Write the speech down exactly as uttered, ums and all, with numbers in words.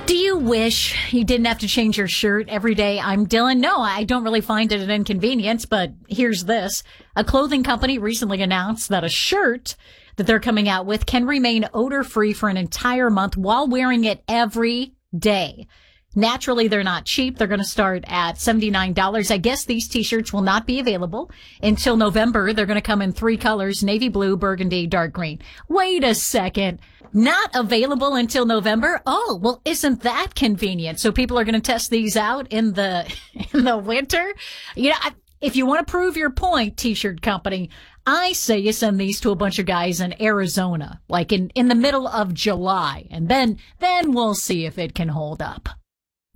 Do you wish you didn't have to change your shirt every day? I'm Dylan. No, I don't really find it an inconvenience, but here's this. A clothing company recently announced that a shirt that they're coming out with can remain odor-free for an entire month while wearing it every day. Naturally, they're not cheap. They're going to start at seventy-nine dollars. I guess these t-shirts will not be available until November. They're going to come in three colors, navy blue, burgundy, dark green. Wait a second. Not available until November? Oh, well, isn't that convenient? So people are going to test these out in the, in the winter? You know, I, if you want to prove your point, t-shirt company, I say you send these to a bunch of guys in Arizona, like in, in the middle of July, and then, then we'll see if it can hold up.